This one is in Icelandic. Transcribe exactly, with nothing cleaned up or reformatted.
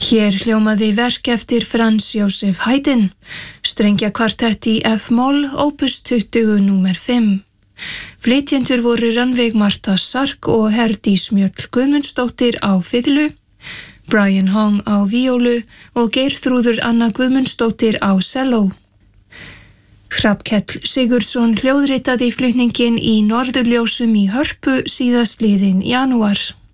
Hér hljómaði verk eftir Franz Josef Haydn, strengjakvartett í F-moll, opus tuttugu númer fimm. Flytjendur voru Rannveig Marta Sark og Herdís Mjöll Guðmundsdóttir á fiðlu, Brian Hong á víólu og Geirþrúður Anna Guðmundsdóttir á selló. Hrafnkell Sigurðsson hljóðritaði flutningin í Norðurljósum í Hörpu síðastliðinn janúar.